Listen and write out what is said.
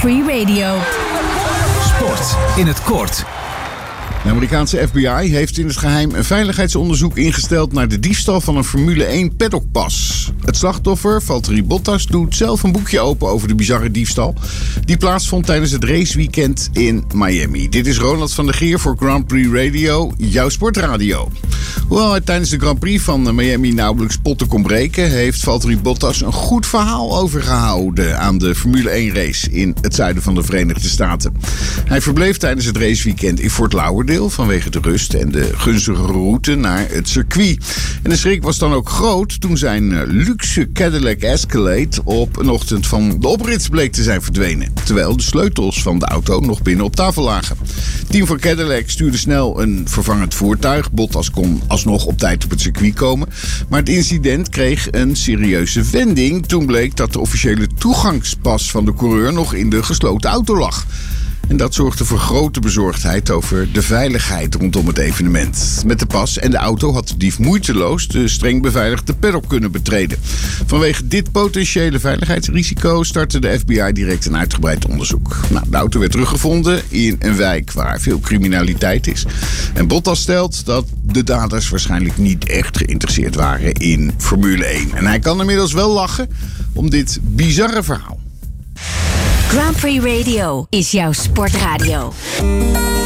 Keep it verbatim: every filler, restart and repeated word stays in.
Prix Radio. Sport in het kort. De Amerikaanse F B I heeft in het geheim een veiligheidsonderzoek ingesteld naar de diefstal van een Formule één paddockpas. Het slachtoffer, Valtteri Bottas, doet zelf een boekje open over de bizarre diefstal die plaatsvond tijdens het raceweekend in Miami. Dit is Ronald van der Geer voor Grand Prix Radio, jouw sportradio. Hoewel hij tijdens de Grand Prix van Miami nauwelijks potten kon breken, heeft Valtteri Bottas een goed verhaal overgehouden aan de Formule één race in het zuiden van de Verenigde Staten. Hij verbleef tijdens het raceweekend in Fort Lauderdale vanwege de rust en de gunstige route naar het circuit. En de schrik was dan ook groot toen zijn luxe Cadillac Escalade op een ochtend van de oprits bleek te zijn verdwenen, terwijl de sleutels van de auto nog binnen op tafel lagen. Het team van Cadillac stuurde snel een vervangend voertuig. Bottas kon alsnog op tijd op het circuit komen, maar het incident kreeg een serieuze wending toen bleek dat de officiële toegangspas van de coureur nog in de gesloten auto lag. En dat zorgde voor grote bezorgdheid over de veiligheid rondom het evenement. Met de pas en de auto had de dief moeiteloos de streng beveiligde paddock kunnen betreden. Vanwege dit potentiële veiligheidsrisico startte de F B I direct een uitgebreid onderzoek. Nou, de auto werd teruggevonden in een wijk waar veel criminaliteit is. En Bottas stelt dat de daders waarschijnlijk niet echt geïnteresseerd waren in Formule één. En hij kan inmiddels wel lachen om dit bizarre verhaal. Grand Prix Radio is jouw sportradio.